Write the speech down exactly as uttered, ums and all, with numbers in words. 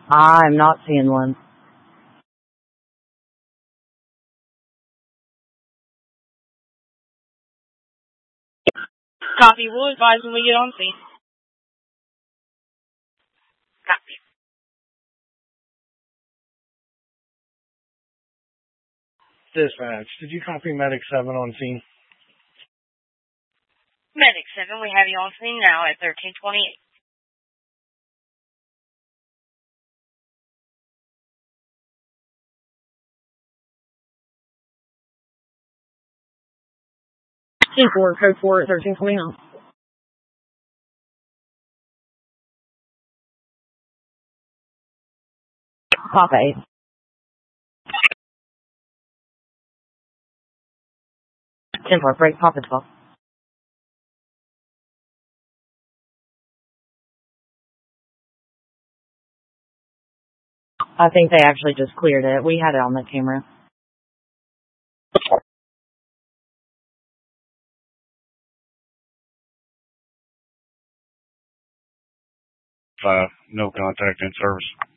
I'm not seeing one. Copy. We'll advise when we get on scene. Copy. Dispatch, did you copy Medic seven on scene? Medic seven, we have you on scene now at thirteen twenty-eight. Team four, code four at thirteen twenty-nine. Pop eight. ten four, break, pop at twelve. I think they actually just cleared it. We had it on the camera. Five, no contact in service.